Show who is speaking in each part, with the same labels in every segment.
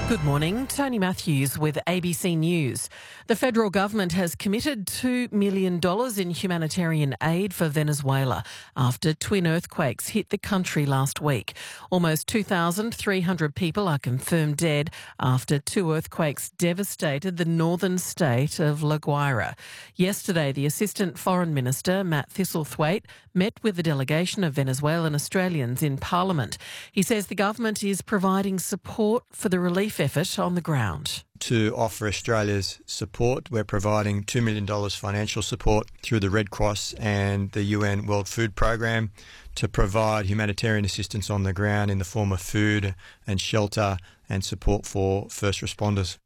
Speaker 1: Good morning, Tony Matthews with ABC News. The federal government has committed $2 million in humanitarian aid for Venezuela after twin earthquakes hit the country last week. Almost 2,300 people are confirmed dead after two earthquakes devastated the northern state of La Guaira. Yesterday, the Assistant Foreign Minister, Matt Thistlethwaite, met with a delegation of Venezuelan Australians in Parliament. He says the government is providing support for the relief effort on the ground.
Speaker 2: To offer Australia's support, we're providing $2 million financial support through the Red Cross and the UN World Food Programme to provide humanitarian assistance on the ground in the form of food and shelter and support for first responders.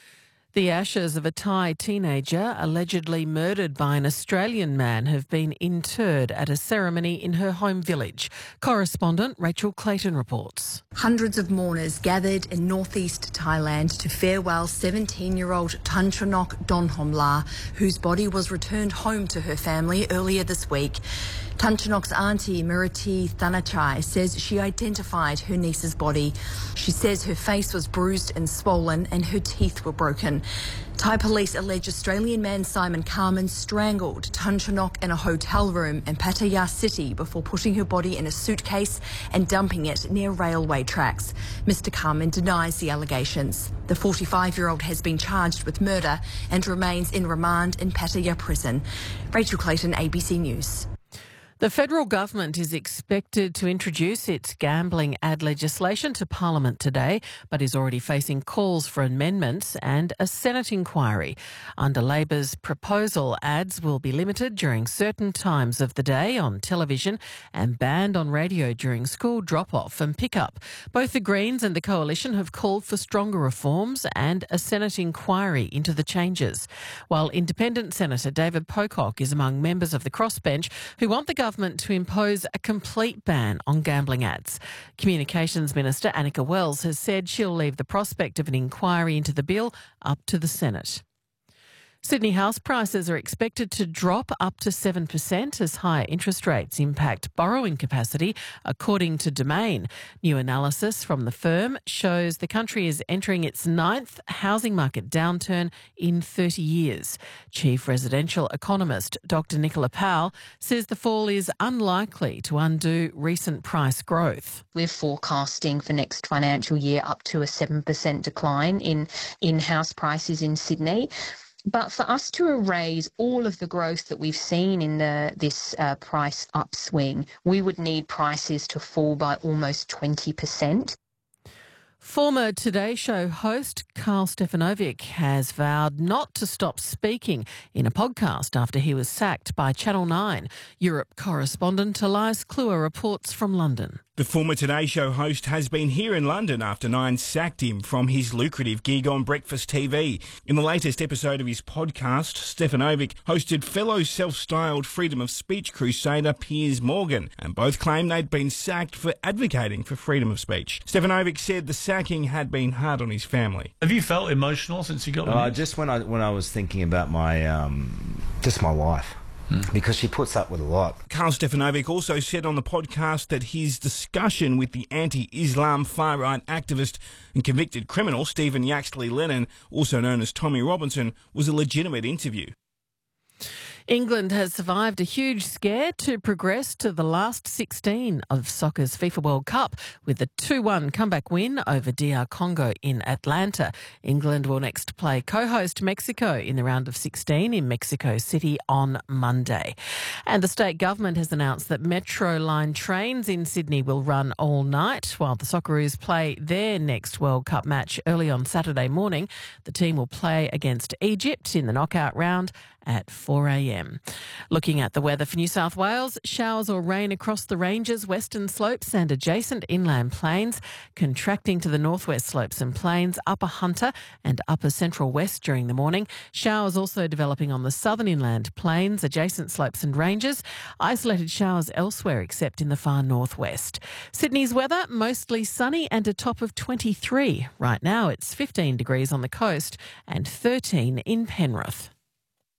Speaker 1: The ashes of a Thai teenager allegedly murdered by an Australian man have been interred at a ceremony in her home village. Correspondent Rachel Clayton reports.
Speaker 3: Hundreds of mourners gathered in northeast Thailand to farewell 17-year-old Thantranok Donhomla, whose body was returned home to her family earlier this week. Thantranok's auntie, Murati Thanachai, says she identified her niece's body. She says her face was bruised and swollen and her teeth were broken. Thai police allege Australian man Simon Carman strangled Thantranok in a hotel room in Pattaya City before putting her body in a suitcase and dumping it near railway tracks. Mr Carman denies the allegations. The 45-year-old has been charged with murder and remains in remand in Pattaya prison. Rachel Clayton, ABC News.
Speaker 1: The federal government is expected to introduce its gambling ad legislation to Parliament today, but is already facing calls for amendments and a Senate inquiry. Under Labor's proposal, ads will be limited during certain times of the day on television and banned on radio during school drop-off and pick-up. Both the Greens and the Coalition have called for stronger reforms and a Senate inquiry into the changes, while Independent Senator David Pocock is among members of the crossbench who want the government to impose a complete ban on gambling ads. Communications Minister Annika Wells has said she'll leave the prospect of an inquiry into the bill up to the Senate. Sydney house prices are expected to drop up to 7% as higher interest rates impact borrowing capacity, according to Domain. New analysis from the firm shows the country is entering its ninth housing market downturn in 30 years. Chief residential economist Dr Nicola Powell says the fall is unlikely to undo recent price growth.
Speaker 4: We're forecasting for next financial year up to a 7% decline in house prices in Sydney. But for us to erase all of the growth that we've seen in this price upswing, we would need prices to fall by almost 20%.
Speaker 1: Former Today Show host Karl Stefanovic has vowed not to stop speaking in a podcast after he was sacked by Channel 9. Europe correspondent Elias Kluwer reports from London.
Speaker 5: The former Today Show host has been here in London after Nine sacked him from his lucrative gig on Breakfast TV. In the latest episode of his podcast, Stefanovic hosted fellow self-styled freedom of speech crusader Piers Morgan, and both claimed they'd been sacked for advocating for freedom of speech. Stefanovic said the sacking had been hard on his family.
Speaker 6: Have you felt emotional since you got
Speaker 7: just when I was thinking about my my wife. Because she puts up with a lot.
Speaker 5: Karl Stefanovic also said on the podcast that his discussion with the anti-Islam far-right activist and convicted criminal Stephen Yaxley Lennon, also known as Tommy Robinson, was a legitimate interview.
Speaker 1: England has survived a huge scare to progress to the last 16 of soccer's FIFA World Cup with a 2-1 comeback win over DR Congo in Atlanta. England will next play co-host Mexico in the round of 16 in Mexico City on Monday. And the state government has announced that Metro line trains in Sydney will run all night while the Socceroos play their next World Cup match early on Saturday morning. The team will play against Egypt in the knockout round at 4 a.m. Looking at the weather for New South Wales, showers or rain across the ranges, western slopes and adjacent inland plains, contracting to the northwest slopes and plains, upper Hunter and upper central west during the morning. Showers also developing on the southern inland plains, adjacent slopes and ranges. Isolated showers elsewhere except in the far northwest. Sydney's weather, mostly sunny and a top of 23. Right now it's 15 degrees on the coast and 13 in Penrith.